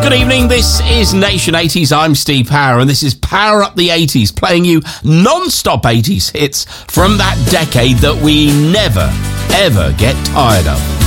Good evening, this is Nation 80s. I'm Steve Power, and this is Power Up the 80s, playing you non-stop 80s hits from that decade that we never, ever get tired of.